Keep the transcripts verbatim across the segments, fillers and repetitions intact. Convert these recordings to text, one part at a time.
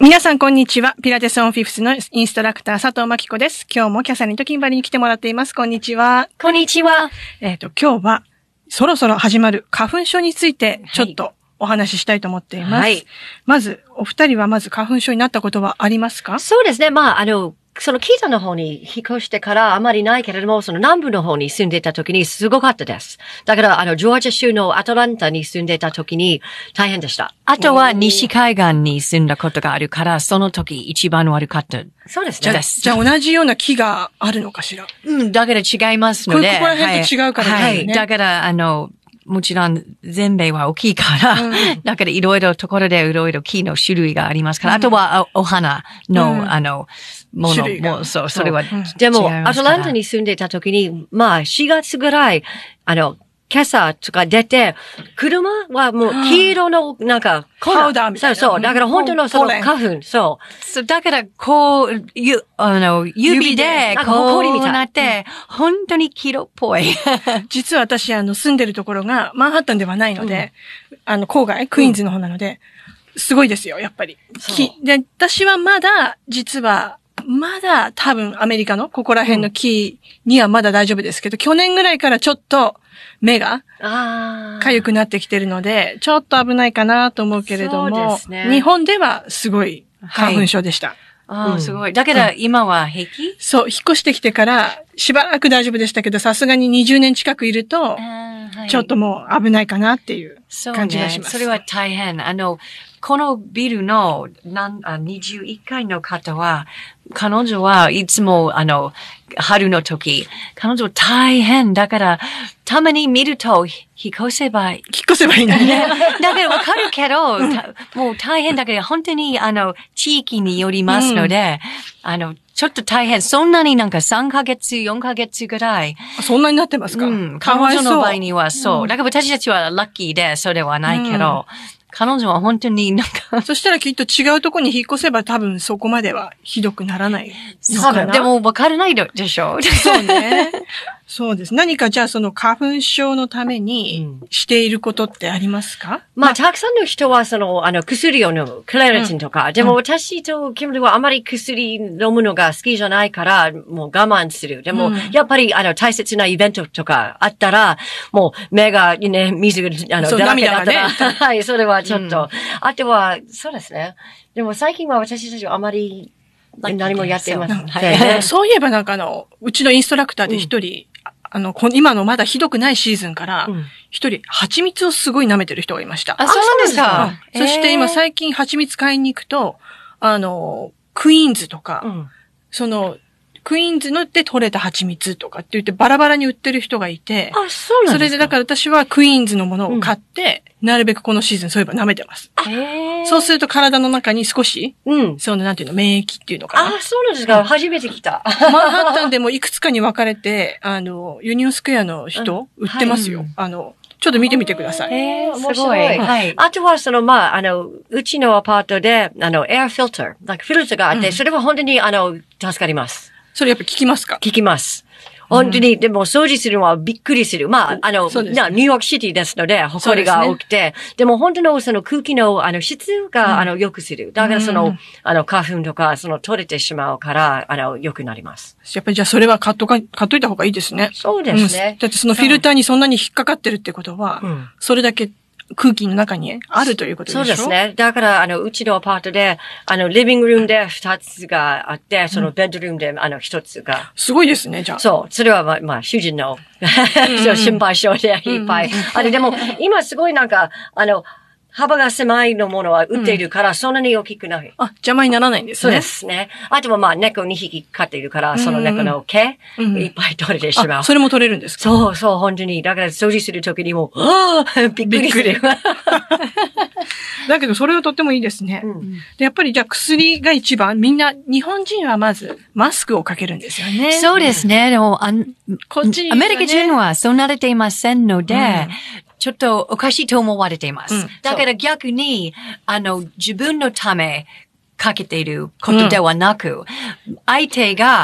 皆さんこんにちは。ピラティスオンフィフスのインストラクター佐藤真希子です。今日もキャサリンとキンバリーに来てもらっています。こんにちは。 こんにちは。 えっと、今日はそろそろ始まる花粉症についてちょっとお話ししたいと思っています。はい。まず、お二人はまず花粉症になったことはありますか？ そうですね。まあ、あの、その北の方に引っ越してからあまりないけれども、その南部の方に住んでた時にすごかったです。だから、あの、ジョージア州のアトランタに住んでた時に大変でした。 あとは西海岸に住んだことがあるから、その時一番悪かった。 そうですね。 じゃあ、じゃあ同じような木があるのかしら？ うん、だから違いますので。 ここら辺と違うからね。 はい。はい、だから、あの、もちろん全米は大きいから、うん、だからいろいろところでいろいろ木の種類がありますから、うん、あとはお花の、うん、あの、ものも、そう、それは、うん。 でも、アトランタに住んでた時に、まあ、しがつぐらい、あの、今朝とか出て、車はもう黄色の、なんか、 パウダーみたいな。 そうそう。だから本当のその花粉、そう。 そう、だから、こう、ゆ、あの、指で、こうなって、本当に黄色っぽい。 実は私、あの、住んでるところが、マンハッタンではないので、うん、あの、郊外、クイーンズの方なので、うん、すごいですよ、やっぱり。木。で、私はまだ、実は、まだ多分アメリカのここら辺の木にはまだ大丈夫ですけど、うん、去年ぐらいからちょっと目が痒くなってきてるので、ちょっと危ないかなと思うけれども、ね、日本ではすごい花粉症でした。はい、 ああ、うん、すごい。だけど今は平気？ そう、引っ越してきてからしばらく大丈夫でしたけど、さすがににじゅうねん近くいると、ちょっともう危ないかなっていう感じがします。 そうね。それは大変。あの、このビルのなんあにじゅういっかいの方は、彼女はいつも、あの、春の時、彼女大変だから、たまに見ると、引っ越せば、 引っ越せばいいのね。 だからわかるけど、もう大変だけど、本当に、あの、地域によりますので、うん、あの、ちょっと大変。そんなになんかさんかげつ、よんかげつぐらい。 そんなになってますか？ うん。彼女の場合にはそう。うん、だから私たちはラッキーで、それはないけど、うん、彼女は本当になんかそしたらきっと違うところに引っ越せば多分そこまではひどくならないのかな。 でもわからないでしょ。 そうね。そうです。何かじゃあその花粉症のためにしていることってありますか？うん、 まあ、たくさんの人はその、あの、薬を飲む。クレラチンとか。うん、でも私とキムリはあまり薬飲むのが好きじゃないから、もう我慢する。でも、うん、やっぱりあの、大切なイベントとかあったら、もう目がね、水が、あの、だらけだったら、ね、はい、それはちょっと。うん、あとは、そうですね。でも最近は私たちはあまり何もやっていません。 はい、そういえばなんかあの、うちのインストラクターで一人、うん、あの、今のまだひどくないシーズンから、一人、蜂蜜をすごい舐めてる人がいました。 あ、そうなんですか。 うん、そして今最近蜂蜜買いに行くと、あの、クイーンズとか、うん、その、クイーンズので取れた蜂蜜とかって言ってバラバラに売ってる人がいて、 あ、そうなんですか。 それでだから私はクイーンズのものを買って、うん、なるべくこのシーズンそういえば舐めてます。 へー。 そうすると体の中に少し、 うん。 そのなんていうの、免疫っていうのかな。 あ、そうなんですか。初めて聞いた。 マンハッタンでもいくつかに分かれて、あの、ユニオンスクエアの人、うん、売ってますよ。はい、あの、ちょっと見てみてください。 へー、面白い。はい。あとは、その、まあ、あの、うちのアパートで、あの、エアフィルター、なんかフィルターがあって、うん、それは本当に、あの、助かります。 それやっぱ聞きますか？ 聞きます。本当に、うん、でも掃除するのはびっくりする。まあ、あの、ね、ニューヨークシティですので、埃が多くて、でね、でも本当のその空気の、あの、質が、うん、あの、良くする。だからその、うん、あの、花粉とか、その、取れてしまうから、あの、良くなります。 やっぱりじゃあそれは買っとか、買っといた方がいいですね。 そうですね。 うん、だってそのフィルターにそんなに引っかかってるってことは、うん、それだけ、空気の中にあるということでしょ？ そうですね。だから、あの、うちのアパートで、あの、リビングルームで二つがあって、そのベッドルームで、あの、一つが。 すごいですね、じゃあ。 そう。それは、まあ、まあ、主人の、心配性でいっぱい。あれ、でも、今すごいなんか、あの、幅が狭いのものは売っているから、うん、そんなに大きくない。 あ、邪魔にならないんですね。 そうですね。あとはまあ、猫にひき飼っているから、その猫の毛、うん、いっぱい取れてしまう。 あ、それも取れるんですか？ そうそう、本当に。だから掃除するときにも、ああ、びっくりする。 だけど、それはとってもいいですね。うん、で、やっぱりじゃあ薬が一番、みんな、日本人はまず、マスクをかけるんですよね。 そうですね。でも、あこっち、ね、 アメリカ人はそう慣れていませんので、うんちょっとおかしいと思われています。うん、だから逆に、あの、自分のためかけていることではなく、うん、相手が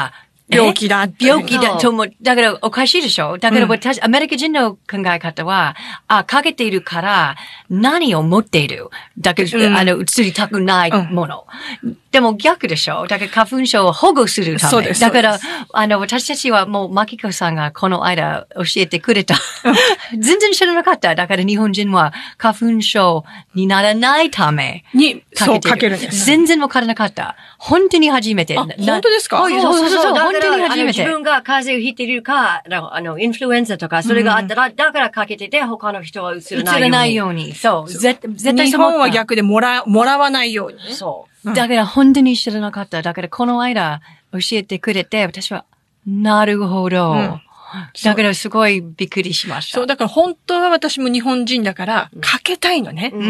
病気だっていう。 病気だと思う。だからおかしいでしょ？だから私、うん、アメリカ人の考え方は、あ、かけているから何を持っている。だから、うん、あの、移りたくないもの。うん、でも逆でしょ？だから花粉症を保護するため。 そうです。 だから、あの、私たちはもう、マキコさんがこの間教えてくれた。全然知らなかった。だから日本人は花粉症にならないために、そうかけるんです。 全然わからなかった。本当に初めて。 あ、本当ですか？ そうそうそう。本当に初めて。自分が風邪をひいているか、あの、インフルエンザとか、それがあったら、うん、だからかけてて、他の人は移らないように。移らないように。そう。絶対日本は逆でもら、もらわないように、ね。 そう。 うん、だから本当に知らなかった。だからこの間教えてくれて、私は、なるほど。うんだからすごいびっくりしました。 そう、だから本当は私も日本人だから、かけたいのね。うん、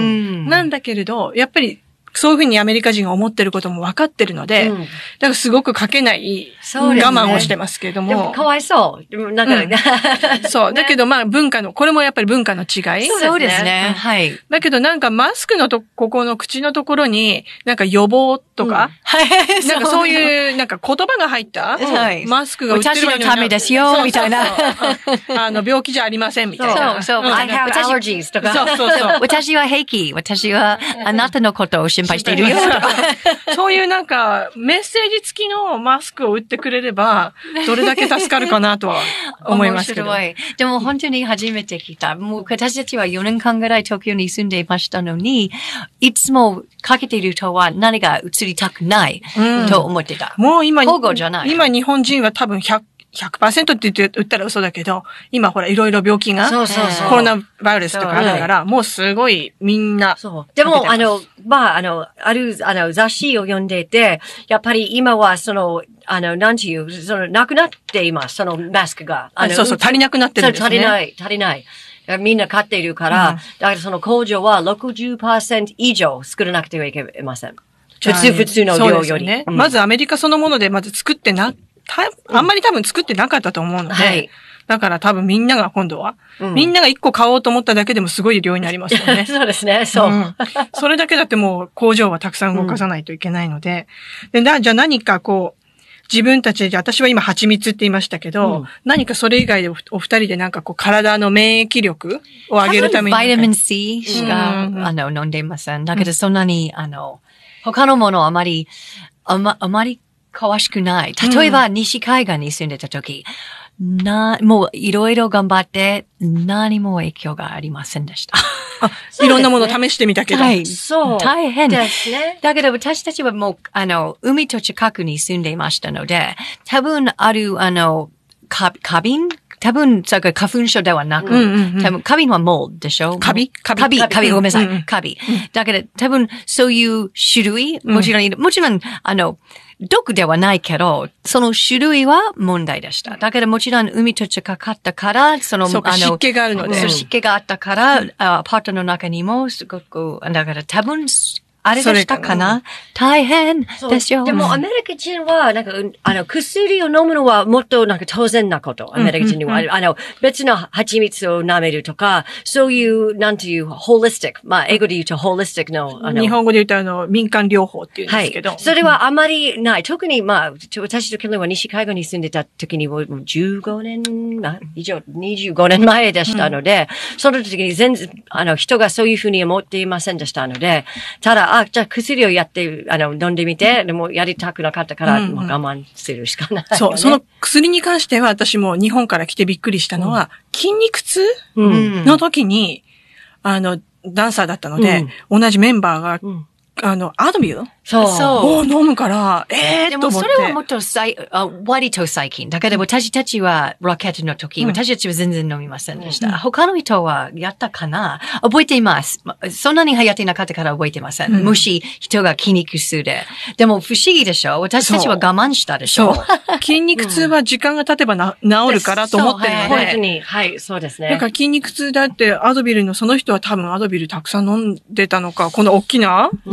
なんだけれど、やっぱり、そういうふうにアメリカ人が思ってることも分かってるので、うん、だからすごくかけない、我慢をしてますけれども。 でもかわいそう。でもなんか、 うん、そう。だけどまあ文化の、これもやっぱり文化の違い。 そうですね。はい。 だけどなんかマスクのと、ここの口のところに、なんか予防とか、うん、なんかそういう、なんか言葉が入った、はい、マスクが売ってる私のためですよ、みたいな。 あの、病気じゃありません、みたいな。 そうそう。 I have allergies とか。 そうそうそう。 私は平気。私はあなたのことを心配しているよ。 そういうなんか、メッセージ付きのマスクを売ってくれれば、どれだけ助かるかなとは思いますけど。 面白い。でも本当に初めて聞いた。もう私たちはよねんかんぐらい東京に住んでいましたのに、いつもかけている人は何が移りたくないと思ってた。 うん、もう今、 保護じゃない。 今日本人は多分ひゃく、ひゃくパーセント って言って、言ったら嘘だけど、今ほらいろいろ病気が、そうそうそうコロナバイルスとかあるから、もうすごいみんな。 そう。でも、あの、まあ、あの、ある、あの、雑誌を読んでいて、やっぱり今はその、あの、なんていう、その、なくなっています、そのマスクが。 あのそうそう、足りなくなってるんですね。 足りない、足りない。みんな買っているから、うん、だからその工場は ろくじゅっパーセント 以上作らなくてはいけません。普通、普通の量より。 ねうん、まずアメリカそのものでまず作ってな、あんまり多分作ってなかったと思うので、はい、だから多分みんなが今度は、うん、みんなが一個買おうと思っただけでもすごい量になりますよね。 そうですね、そう、うん。 それだけだってもう工場はたくさん動かさないといけないので、うん、でじゃあ何かこう、自分たちで、私は今蜂蜜って言いましたけど、うん、何かそれ以外で お, お二人でなんかこう体の免疫力を上げるために。 バイタミン C しか、うん、あの、飲んでいません。だけどそんなに、あの、他のものあまり、あま、あまり詳しくない。例えば、うん、西海岸に住んでた時、な、もういろいろ頑張って、何も影響がありませんでした。 あ、いろんなもの試してみたけど。 はい。 そう。 大変ですね。 だけど私たちはもう、あの、海と近くに住んでいましたので、多分ある、あの、か、花瓶多分、それ花粉症ではなく、うんうんうん、多分、花瓶はモールでしょ？ カビカビカビ、カビ、ごめんなさい。うんうん、カビ。だけど、多分、そういう種類、もちろん、うん、もちろん、あの、毒ではないけど、その種類は問題でした。だけどもちろん海と近かったから、その、 あの、湿気があるので。 湿気があったから、うん、アパートの中にもすごく、だから多分、あれでしたかな大変ですよ。 でもアメリカ人は、なんか、あの、薬を飲むのはもっとなんか当然なこと。アメリカ人には。うんうんうん、あの、別の蜂蜜を舐めるとか、そういう、なんていう、ホリスティック。まあ、英語で言うとホリスティックの、あの。 日本語で言うとあの、民間療法っていうんですけど。 はい。それはあまりない。特に、まあ、私とケンは西海岸に住んでた時にもうじゅうごねん、まあ、以上、にじゅうごねんまえでしたので、うん、その時に全然、あの、人がそういうふうに思っていませんでしたので、ただ、あ、じゃあ薬をやって、あの、飲んでみて、でもやりたくなかったから、うんうん、もう我慢するしかない、ね。 そう、その薬に関しては私も日本から来てびっくりしたのは、うん、筋肉痛の時に、あの、ダンサーだったので、うん、同じメンバーが、うん、あの、アドビューそう。 を飲むから、ええー、と思って。 でもそれはもっとさい、あ割と最近。だけど私たちはロケットの時、うん、私たちは全然飲みませんでした。うん、他の人はやったかな覚えています。そんなに流行ってなかったから覚えてません。うん、もし人が筋肉痛で。でも不思議でしょ私たちは我慢したでしょそう。筋肉痛は時間が経てばな治るからと思ってるので。 本当に。はい、そうですね。 だから筋肉痛だってアドビルのその人は多分アドビルたくさん飲んでたのか、この大きな、 全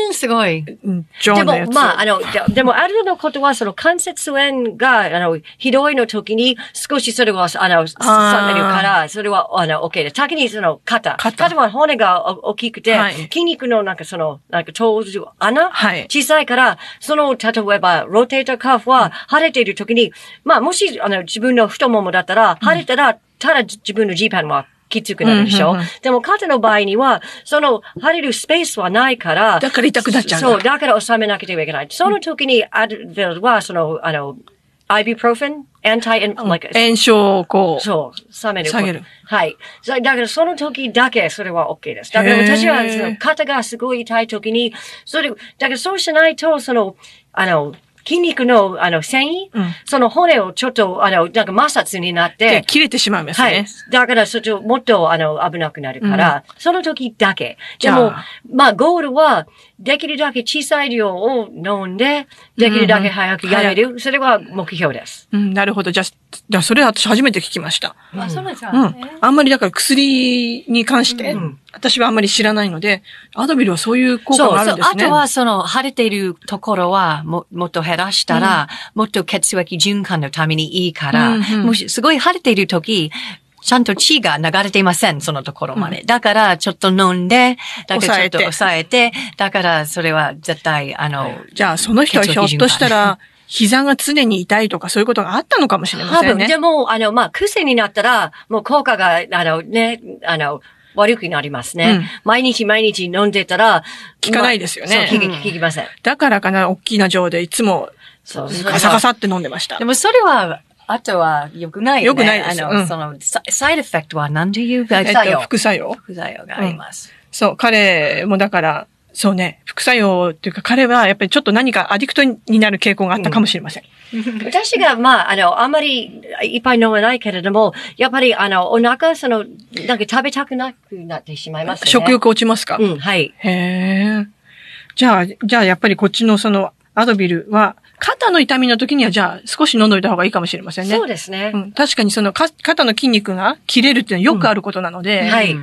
ーん、すごい。 ジョンのやつ。 でも、まあ、あの、ででも、あるのことは、その関節炎が、あの、ひどいの時に、少しそれは、あの、冷めるから、それは、あの、OK です。先にその、肩。 肩。 肩は骨が大きくて、はい、筋肉のなんかその、なんか長寿穴、はい、小さいから、その、例えば、ローテーターカーフは、腫れている時に、まあ、もし、あの、自分の太ももだったら、腫れたら、ただ自分の G パンは、きつくなるでしょ、うんうんうん、でも肩の場合には、その、腫れるスペースはないから。 だから痛くなっちゃう。 そう、だから収めなければいけない。その時に、アドベルは、その、あの、アイビュプロフェン anti, like, 炎症をこう。 そう、冷める。 下げる。 はい。だからその時だけそれは OK です。だから私はその肩がすごい痛い時に、それ、だからそうしないと、その、あの、筋肉の、あの、繊維、うん、その骨をちょっと、あの、なんか摩擦になって。 切れてしまうんですね。はい。 だから、そっちもっと、あの、危なくなるから、うん、その時だけ。でも、まあ、ゴールは、できるだけ小さい量を飲んで、できるだけ早くやめる。うん、それは目標です。 うん、なるほど。じゃあ、じゃあ、それ私初めて聞きました。 あ、そうなんですか、 うん。あんまりだから薬に関して、うん、私はあんまり知らないので、アドビルはそういう効果があるんですね。 そうそう、あとはその、腫れているところはも、もっと減らしたら、うん、もっと血液循環のためにいいから、うんうん、もしすごい腫れているとき、ちゃんと血が流れていません、そのところまで。うん、だから、ちょっと飲んで、だからちょっと抑えて、だから、それは絶対、あの、 じゃあ、その人はひょっとしたら、膝が常に痛いとかそういうことがあったのかもしれませんね。 多分、でも、あの、まあ、癖になったら、もう効果が、あの、ね、あの、悪くなりますね。うん、毎日毎日飲んでたら、 効かないですよね。 まあ、そう、効きません。 だからかな、大きな錠でいつも、そう、ガサガサって飲んでました。 でも、それは、あとは良くないよね。 良くないです。 あの、うん、その、サイドエフェクトは何というか、えっと、副作用。 副作用があります。 うん、そう、彼もだから、そうね、副作用っていうか彼はやっぱりちょっと何かアディクトになる傾向があったかもしれません。 うん、私が、まあ、あの、あんまりいっぱい飲めないけれども、やっぱりあの、お腹、その、なんか食べたくなくなってしまいますね。 食欲落ちますか？ うん、はい。 へえ。じゃあ、じゃあやっぱりこっちのその、アドビルは、肩の痛みの時には、じゃあ、少し飲んどいた方がいいかもしれませんね。 そうですね。 うん、確かにその、肩の筋肉が切れるっていうのはよくあることなので、 うん、はい。 うん。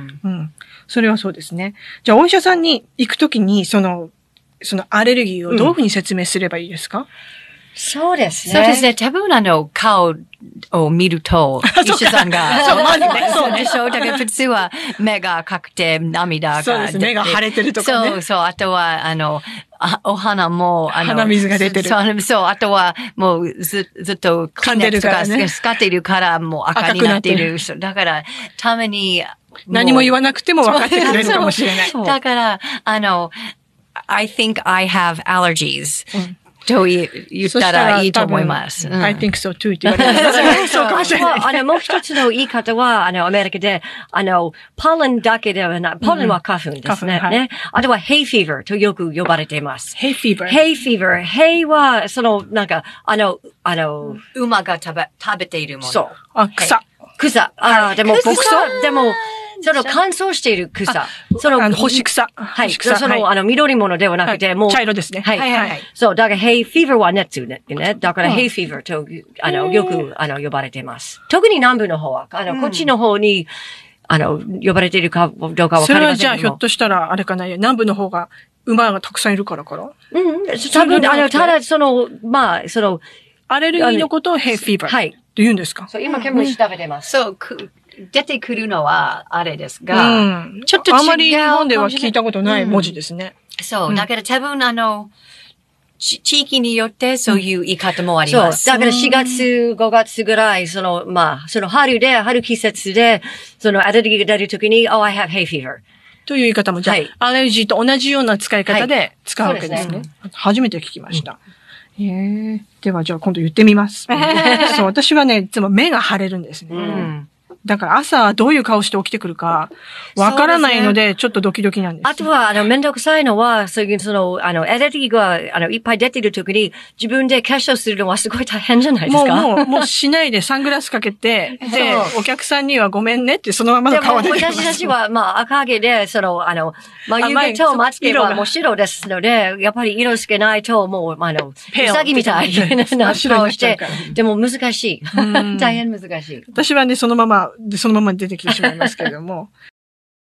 それはそうですね。じゃあ、お医者さんに行くときに、その、そのアレルギーをどういうふうに説明すればいいですか？うん、 そうですね。 そうですね。多分あの、顔を見ると、医者さんが。 そう、まずね。 そうでしょ。だから普通は目が赤くて涙が。 そうです。目が腫れてるとかね。 そうそう。あとは、あの、あお花も、あの、 鼻水が出てる。 そう、そう。あとは、もうず、ずっと、 噛んでるからね。 使っているから、もう赤になっている。だから、ために、 何も言わなくても分かってくれるかもしれない。 だから、あの、I think I have allergies. と言ったらいいと思います。 I think so too って言われる。そうかもしれない。 あの、もう一つの言い方は、あの、アメリカで、あの、ポレンだけではない、ポレンは花粉ですね。ね。あとは、hay fever とよく呼ばれています。 hay fever。 hay fever。hay は、その、なんか、あの、あの、 馬が食べ、食べているもの。 そう。 あ、草。 草。あ、でも、牧草でも、その乾燥している草。 その、干し草。 はい。その、あの、緑物ではなくて、もう。 茶色ですね。 はい。はい。そう。だから、hay fever は熱ね。だから、hay fever と、あの、よく、あの、呼ばれています。特に南部の方は、あの、こっちの方に、あの、呼ばれているかどうかわかりませんけど。 それはじゃあ、ひょっとしたら、あれかな、南部の方が、馬がたくさんいるからから。 うん。多分、あの、ただ、その、まあ、その、 アレルギーのことを hay fever。はい。と言うんですか？ そう、今、ケムリ調べてます。 そう、出てくるのはあれですが、 うん、ちょっと違う。あまり日本では聞いたことない文字ですね。 うん、そう。だから多分あの、地域によってそういう言い方もあります。 そう。だからしがつ、ごがつぐらい、その、まあ、その春で、春季節で、そのアレルギーが出るときに、oh, I have hay fever. という言い方も、じゃあ、はい、アレルギーと同じような使い方で使うわけですね。はい、そうですね。初めて聞きました。うん、へえ。では、じゃあ今度言ってみます。そう、私はね、いつも目が腫れるんですね。うんだから朝どういう顔して起きてくるかわからないので、ちょっとドキドキなんです。 あとは、あの、めんどくさいのは、そういう、その、あの、アレルギーが、あの、いっぱい出てる時に、自分で化粧するのはすごい大変じゃないですか。 もう、もう、もうしないでサングラスかけて、で、お客さんにはごめんねってそのままの顔で。 でも、私たちは、まあ、赤毛で、その、あの、眉毛とまつげはもう白ですので、やっぱり色つけないと、もう、あの、うさぎみたいな顔して、でも難しい。大変難しい。 私はね、そのまま、で、そのまま出てきてしまいますけれども。